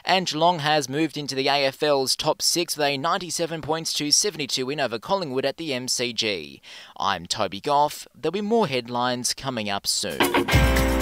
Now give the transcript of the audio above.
And Geelong has moved into the AFL's top 6 with a 97 points to 72 win over Collingwood at the MCG. I'm Toby Goff. There'll be more headlines coming up soon.